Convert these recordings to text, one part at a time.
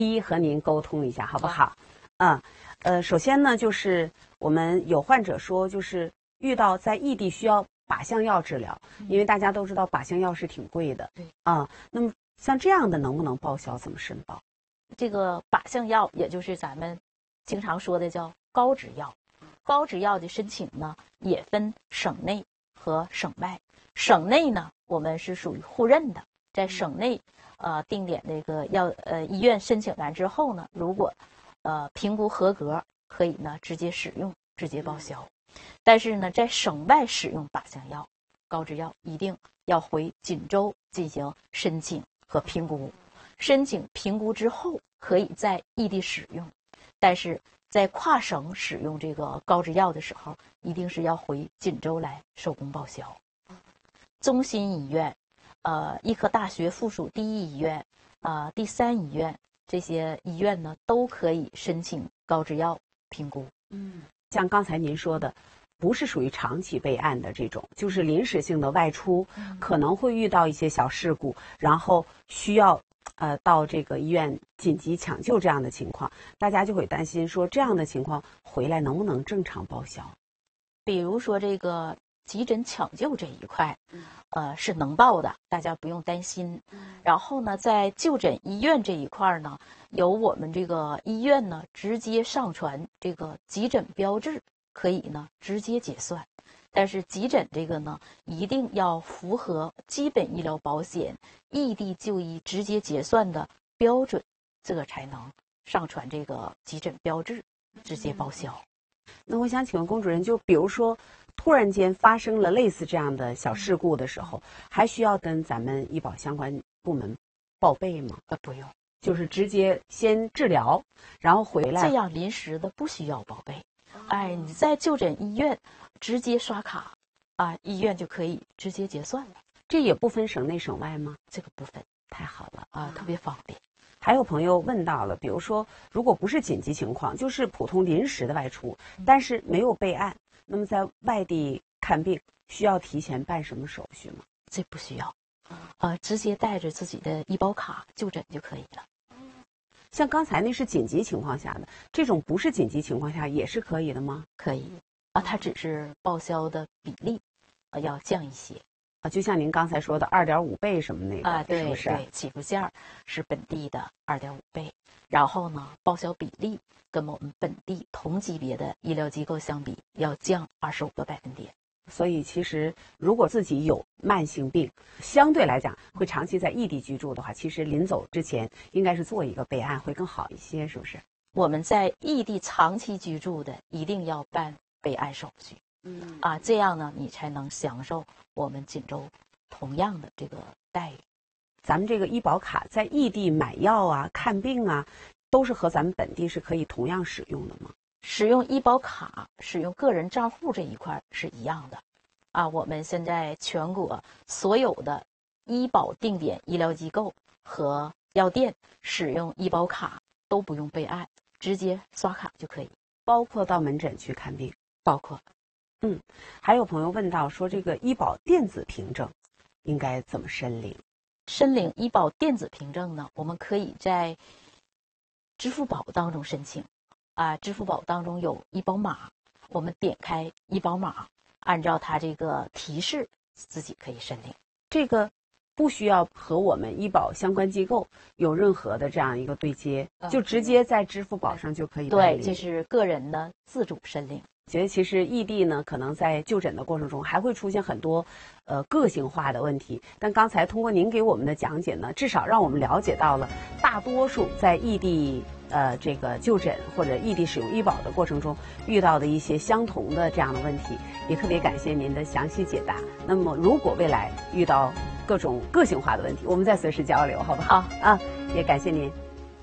一和您沟通一下，好不好？首先呢，就是我们有患者说，就是遇到在异地需要靶向药治疗，因为大家都知道靶向药是挺贵的， 对那么像这样的能不能报销？怎么申报？ 这个靶向药，也就是咱们经常说的叫高脂药。高脂药的申请呢，也分省内和省外。省内呢，我们是属于互认的，在省内定点那个医院申请完之后呢，如果评估合格，可以呢直接使用，直接报销。但是呢，在省外使用靶向药、高脂药，一定要回锦州进行申请和评估。申请评估之后，可以在异地使用，但是在跨省使用这个高脂药的时候，一定是要回锦州来收工报销。中心医院、医科大学附属第一医院、第三医院这些医院呢，都可以申请高脂药评估。 像刚才您说的，不是属于长期备案的这种，就是临时性的外出，可能会遇到一些小事故，然后需要到这个医院紧急抢救这样的情况，大家就会担心说这样的情况回来能不能正常报销？ 比如说这个急诊抢救这一块，是能报的，大家不用担心。然后呢，在就诊医院这一块呢，由我们这个医院呢直接上传这个急诊标志，可以呢直接结算。但是急诊这个呢，一定要符合基本医疗保险异地就医直接结算的标准，这个才能上传这个急诊标志，直接报销。 那我想请问龚主任，就比如说突然间发生了类似这样的小事故的时候，还需要跟咱们医保相关部门报备吗？ 不用， 就是直接先治疗，然后回来。 这样临时的不需要报备。你在就诊医院直接刷卡，医院就可以直接结算了。 这也不分省内省外吗？ 这个不分。 太好了特别方便。 还有朋友问到了，比如说如果不是紧急情况，就是普通临时的外出，但是没有备案，那么在外地看病需要提前办什么手续吗？ 这不需要，直接带着自己的医保卡就诊就可以了。 像刚才那是紧急情况下的，这种不是紧急情况下也是可以的吗？ 可以它只是报销的比例要降一些。 就像您刚才说的2.5倍什么那个， 对， 是不是？ 对，起步价是本地的2.5倍，然后呢，报销比例跟我们本地同级别的医疗机构相比，要降25个百分点。 所以其实如果自己有慢性病，相对来讲会长期在异地居住的话，其实临走之前应该是做一个备案会更好一些，是不是？ 我们在异地长期居住的，一定要办备案手续。这样呢，你才能享受我们锦州同样的这个待遇。 咱们这个医保卡在异地买药看病都是和咱们本地是可以同样使用的吗？ 使用医保卡、使用个人账户这一块是一样的。我们现在全国所有的医保定点医疗机构和药店使用医保卡都不用备案，直接刷卡就可以。 包括到门诊去看病？ 包括。 还有朋友问到说，这个医保电子凭证应该怎么申领？ 申领医保电子凭证呢，我们可以在支付宝当中申请。支付宝当中有医保码，我们点开医保码，按照它这个提示，自己可以申领。 这个不需要和我们医保相关机构有任何的这样一个对接，就直接在支付宝上就可以办理。 对，这是个人的自主申领。 觉得其实异地呢，可能在就诊的过程中还会出现很多个性化的问题。但刚才通过您给我们的讲解呢，至少让我们了解到了大多数在异地这个就诊或者异地使用医保的过程中遇到的一些相同的这样的问题，也特别感谢您的详细解答。那么如果未来遇到各种个性化的问题，我们再随时交流，好不好？也感谢您。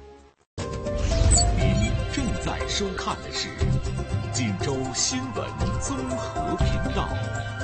您正在收看的是锦州新闻综合频道。